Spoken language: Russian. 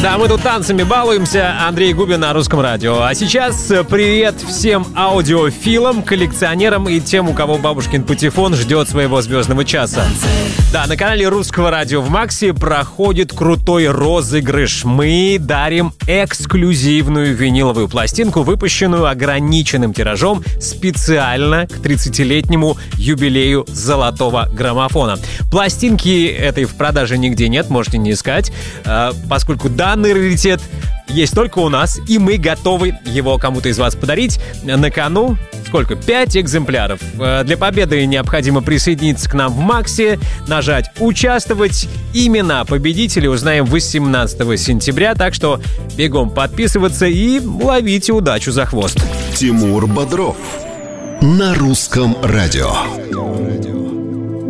Да, мы тут танцами балуемся. Андрей Губин на Русском радио. А сейчас привет всем аудиофилам, коллекционерам и тем, у кого бабушкин патефон ждет своего звездного часа. Да, на канале Русского радио в Максе проходит крутой розыгрыш. Мы дарим эксклюзивную виниловую пластинку, выпущенную ограниченным тиражом специально к 30-летнему юбилею золотого граммофона. Пластинки этой в продаже нигде нет, можете не искать, поскольку данный раритет есть только у нас, и мы готовы его кому-то из вас подарить. На кону сколько? 5 экземпляров. Для победы необходимо присоединиться к нам в Максе, нажать «Участвовать». Имена победителей узнаем 18 сентября, так что бегом подписываться и ловите удачу за хвост. Тимур Бодров на Русском радио.